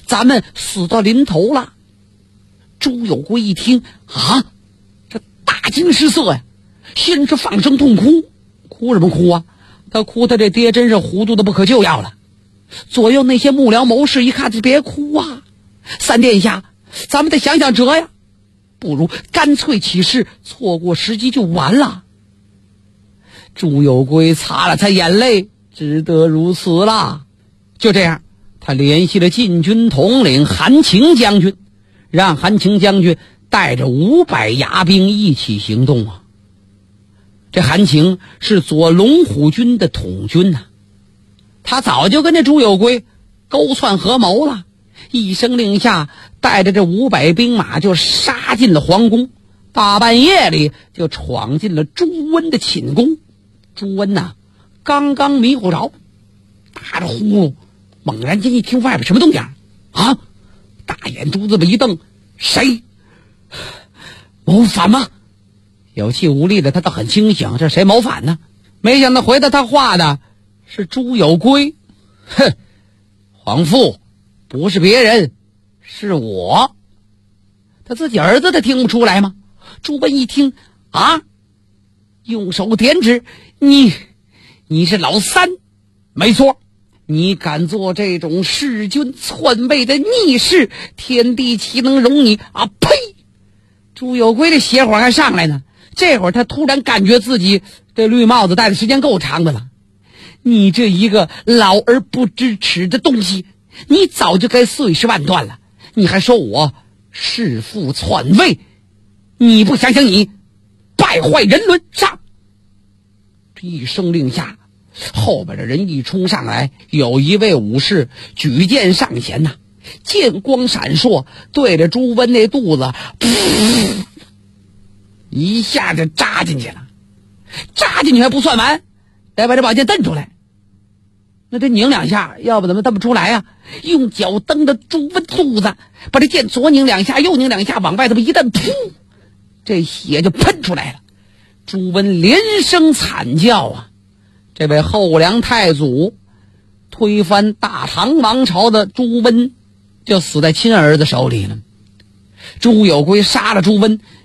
咱们死到临头了。朱有圭一听啊，这大惊失色呀，先是放声痛哭。哭什么哭啊？他哭他这爹真是糊涂的不可救药了。左右那些幕僚谋士一看，就别哭啊，三殿下，咱们得想想辙呀，不如干脆起事，错过时机就完了。朱有圭擦了擦眼泪，只得如此啦。就这样，他联系了禁军统领韩情将军，让韩情将军带着500牙兵一起行动啊。这韩情是左龙虎军的统军啊，他早就跟这朱有圭勾窜合谋了，一声令下，带着这500兵马就杀进了皇宫，大半夜里就闯进了朱温的寝宫。朱温呐，刚刚迷糊着，打着呼噜，猛然间一听外边什么动静啊，大眼珠子一瞪，谁？谋反吗？有气无力的他倒很清醒，这谁谋反呢？没想到回答他话的是朱有圭。哼，皇父，不是别人，是我。他自己儿子他听不出来吗？朱温一听啊，用手点指，你是老三。没错，你敢做这种弑君篡位的逆事，天地岂能容你啊！呸！朱有圭的邪火还上来呢，这会儿他突然感觉自己这绿帽子戴的时间够长的了。你这一个老而不知耻的东西，你早就该碎尸万段了，你还说我弑父篡位，你不想想你败坏人伦！上！这一声令下，后边的人一冲上来，有一位武士举剑上前呐，剑光闪烁，对着朱温那肚子一下就扎进去了。扎进去还不算完，得把这宝剑蹬出来。那这拧两下，要不怎么蹬不出来啊？用脚蹬着朱温肚子，把这剑左拧两下，右拧两下，往外这么一蹬，噗，这血就喷出来了。朱温连声惨叫啊！这位后梁太祖推翻大唐王朝的朱温就死在亲儿子手里了。朱有圭杀了朱温，